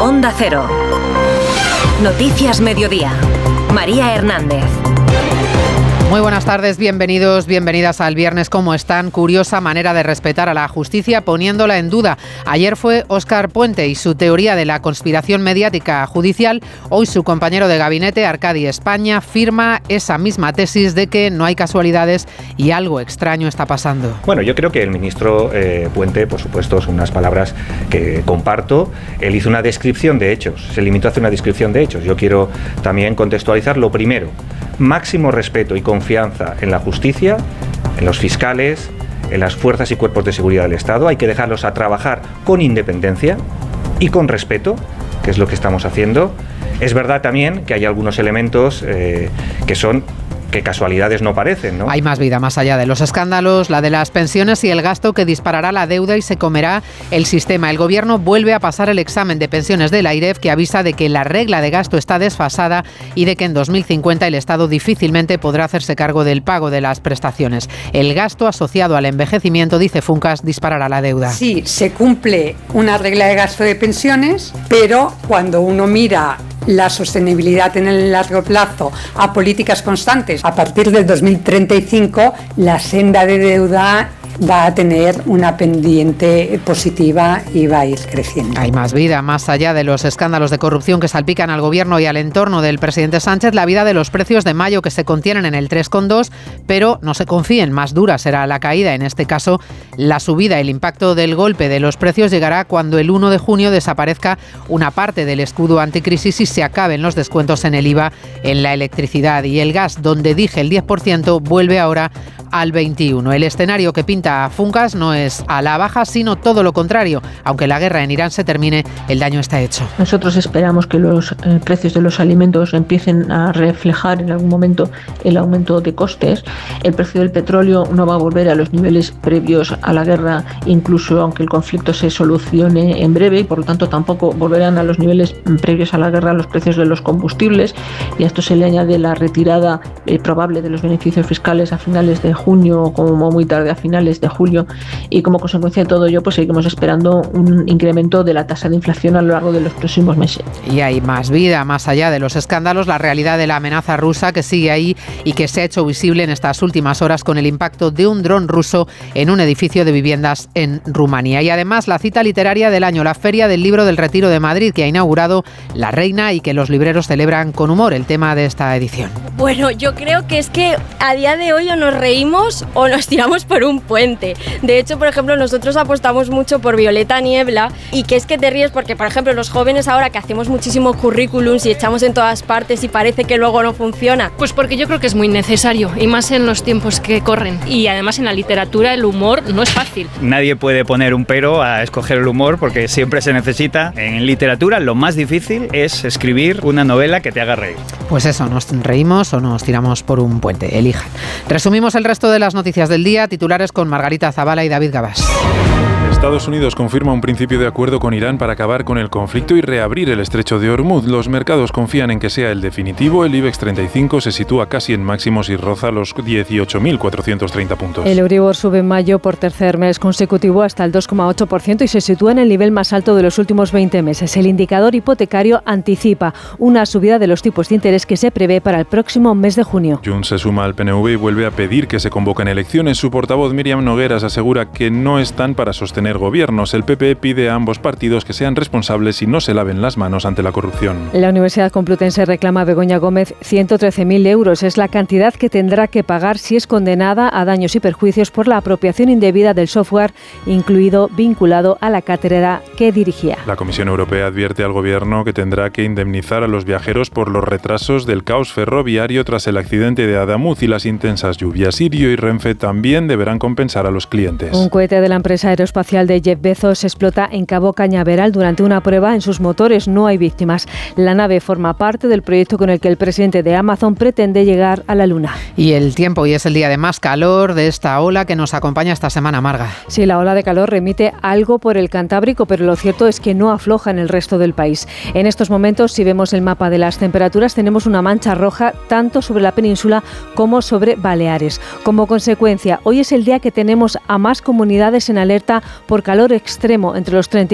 Onda Cero. Noticias Mediodía. María Hernández. Muy buenas tardes, bienvenidos, bienvenidas al viernes. ¿Cómo están? Curiosa manera de respetar a la justicia poniéndola en duda. Ayer fue Óscar Puente y su teoría de la conspiración mediática judicial. Hoy su compañero de gabinete, Arcadi España, firma esa misma tesis de que no hay casualidades y algo extraño está pasando. Bueno, yo creo que el ministro Puente, por supuesto, son unas palabras que comparto. Él hizo una descripción de hechos, se limitó a hacer una descripción de hechos. Yo quiero también contextualizar lo primero. Máximo respeto y confianza en la justicia, en los fiscales, en las fuerzas y cuerpos de seguridad del Estado. Hay que dejarlos a trabajar con independencia y con respeto, que es lo que estamos haciendo. Es verdad también que hay algunos elementos que casualidades no parecen, ¿no? Hay más vida más allá de los escándalos, la de las pensiones y el gasto que disparará la deuda y se comerá el sistema. El Gobierno vuelve a pasar el examen de pensiones de la AIREF, que avisa de que la regla de gasto está desfasada y de que en 2050 el Estado difícilmente podrá hacerse cargo del pago de las prestaciones. El gasto asociado al envejecimiento, dice Funcas, disparará la deuda. Sí, se cumple una regla de gasto de pensiones, pero cuando uno mira la sostenibilidad en el largo plazo a políticas constantes, a partir del 2035 la senda de deuda va a tener una pendiente positiva y va a ir creciendo. Hay más vida, más allá de los escándalos de corrupción que salpican al Gobierno y al entorno del presidente Sánchez, la vida de los precios de mayo que se contienen en el 3,2, pero no se confíen, más dura será la caída. En este caso, la subida, el impacto del golpe de los precios llegará cuando el 1 de junio desaparezca una parte del escudo anticrisis y se acaben los descuentos en el IVA en la electricidad y el gas, donde dije el 10%, vuelve ahora al 21%. El escenario que pinta Funcas no es a la baja, sino todo lo contrario. Aunque la guerra en Irán se termine, el daño está hecho. Nosotros esperamos que los precios de los alimentos empiecen a reflejar en algún momento el aumento de costes. El precio del petróleo no va a volver a los niveles previos a la guerra, incluso aunque el conflicto se solucione en breve, y por lo tanto tampoco volverán a los niveles previos a la guerra los precios de los combustibles. Y a esto se le añade la retirada probable de los beneficios fiscales a finales de junio, como muy tarde a finales de julio, y como consecuencia de todo ello, pues seguimos esperando un incremento de la tasa de inflación a lo largo de los próximos meses. Y hay más vida, más allá de los escándalos, la realidad de la amenaza rusa que sigue ahí y que se ha hecho visible en estas últimas horas con el impacto de un dron ruso en un edificio de viviendas en Rumanía. Y además la cita literaria del año, la Feria del Libro del Retiro de Madrid, que ha inaugurado la Reina y que los libreros celebran con humor, el tema de esta edición. Bueno, yo creo que es que a día de hoy o nos reímos o nos tiramos por un puente. De hecho, por ejemplo, nosotros apostamos mucho por Violeta Niebla, y que es que te ríes porque, por ejemplo, los jóvenes ahora que hacemos muchísimos currículums y echamos en todas partes y parece que luego no funciona. Pues porque yo creo que es muy necesario, y más en los tiempos que corren. Y además en la literatura el humor no es fácil. Nadie puede poner un pero a escoger el humor porque siempre se necesita. En literatura lo más difícil es escribir una novela que te haga reír. Pues eso, nos reímos o nos tiramos por un puente, elijan. Resumimos el resto de las noticias del día, titulares con Margarita Zavala y David Gabás. Estados Unidos confirma un principio de acuerdo con Irán para acabar con el conflicto y reabrir el estrecho de Hormuz. Los mercados confían en que sea el definitivo. El IBEX 35 se sitúa casi en máximos y roza los 18.430 puntos. El Euribor sube en mayo por tercer mes consecutivo hasta el 2,8% y se sitúa en el nivel más alto de los últimos 20 meses. El indicador hipotecario anticipa una subida de los tipos de interés que se prevé para el próximo mes de junio. Junts se suma al PNV y vuelve a pedir que se convoquen elecciones. Su portavoz Míriam Nogueras asegura que no están para sostener gobiernos. El PP pide a ambos partidos que sean responsables y no se laven las manos ante la corrupción. La Universidad Complutense reclama a Begoña Gómez 113.000 euros. Es la cantidad que tendrá que pagar si es condenada a daños y perjuicios por la apropiación indebida del software, incluido vinculado a la cátedra que dirigía. La Comisión Europea advierte al gobierno que tendrá que indemnizar a los viajeros por los retrasos del caos ferroviario tras el accidente de Adamuz y las intensas lluvias. Sirio y Renfe también deberán compensar a los clientes. Un cohete de la empresa aeroespacial de Jeff Bezos explota en Cabo Cañaveral durante una prueba en sus motores. No hay víctimas. La nave forma parte del proyecto con el que el presidente de Amazon pretende llegar a la Luna. Y el tiempo, hoy es el día de más calor de esta ola que nos acompaña esta semana, Marga. Sí, la ola de calor remite algo por el Cantábrico, pero lo cierto es que no afloja en el resto del país. En estos momentos, si vemos el mapa de las temperaturas, tenemos una mancha roja tanto sobre la península como sobre Baleares. Como consecuencia, hoy es el día que tenemos a más comunidades en alerta por calor extremo, entre los 30